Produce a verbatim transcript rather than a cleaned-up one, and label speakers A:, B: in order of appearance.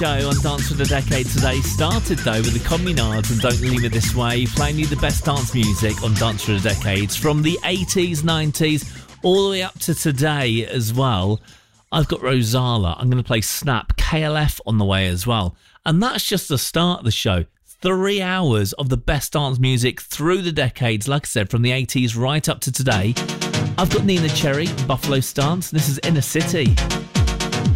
A: Show on Dance for the Decade today started though with the Communards and Don't Leave Me This Way, playing you the best dance music on Dance for the Decades from the eighties, nineties, all the way up to today as well. I've got Rosala, I'm going to play Snap, K L F on the way as well. And that's just the start of the show. Three hours of the best dance music through the decades, like I said, from the eighties right up to today. I've got Nina Cherry, Buffalo Stance, this is Inner City.